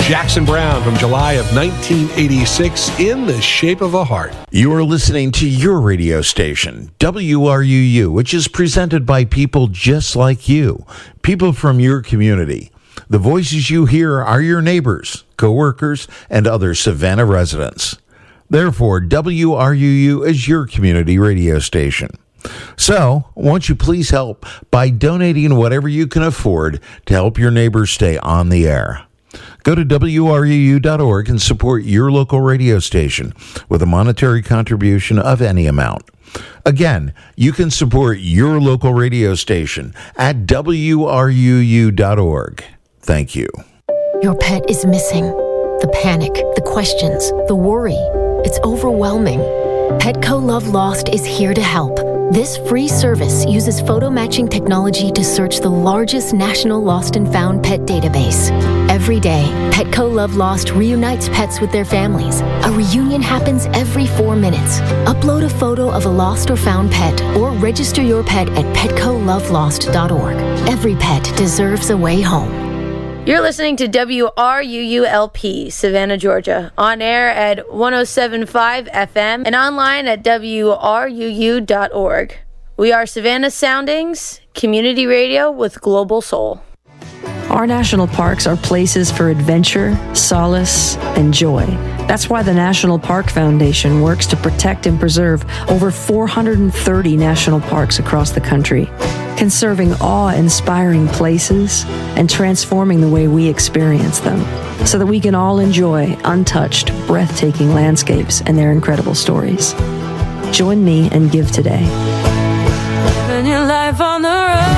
Jackson Browne from July of 1986, In the Shape of a Heart. You are listening to your radio station, WRUU, which is presented by people just like you, people from your community. The voices you hear are your neighbors, coworkers, and other Savannah residents. Therefore, WRUU is your community radio station. So, won't you please help by donating whatever you can afford to help your neighbors stay on the air? Go to WRUU.org and support your local radio station with a monetary contribution of any amount. Again, you can support your local radio station at WRUU.org. Thank you. Your pet is missing. The panic, the questions, the worry. It's overwhelming. Petco Love Lost is here to help. This free service uses photo matching technology to search the largest national lost and found pet database. Every day, Petco Love Lost reunites pets with their families. A reunion happens every 4 minutes. Upload a photo of a lost or found pet or register your pet at PetcoLoveLost.org. Every pet deserves a way home. You're listening to WRUU-LP, Savannah, Georgia, on air at 107.5 FM and online at WRUU.org. We are Savannah Soundings, community radio with global soul. Our national parks are places for adventure, solace, and joy. That's why the National Park Foundation works to protect and preserve over 430 national parks across the country, conserving awe-inspiring places and transforming the way we experience them so that we can all enjoy untouched, breathtaking landscapes and their incredible stories. Join me and give today. Living your life on the road.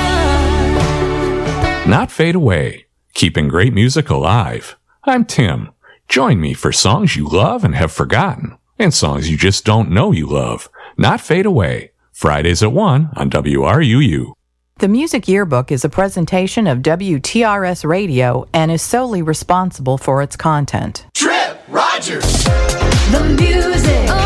Not fade away, keeping great music alive. I'm Tim. Join me for songs you love and have forgotten, and songs you just don't know you love. Not fade away, Fridays at 1 on WRUU. The Music Yearbook is a presentation of WTRS Radio and is solely responsible for its content. Trip Rogers. The music.